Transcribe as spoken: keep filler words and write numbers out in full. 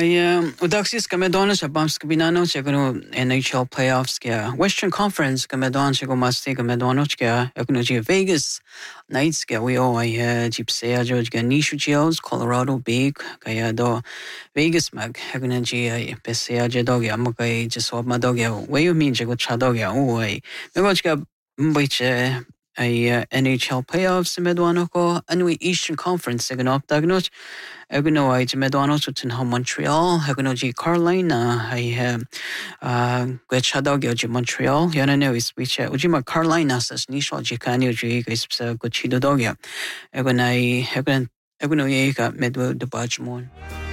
I um Udaxis Gamedonis Abams Kabinano Chegano N H L playoffs kya Western Conference Gamedon Chego Masti Gamedonoch kya Econogy Vegas Knights kya we all I Gypsea George Ganishu Gels Colorado Big Kaya do Vegas Mag Econogy Pesea Jedog Yamokai Jeswab Madogya way you mean Jego Chadogya oh I Megochka Mbiche I N H L playoffs Medwanoko and we Eastern Conference Seganop Dagnot Eguno I Medwano to Tinham Montreal, Egunoji Carolina, I have uh Gwechadogyo Montreal, Yanano is which Ujima Carolina says Nisha Jikanyo Jig is Guchido Dogya. Egunai Egun Egunoyega Medwo de Bajmon.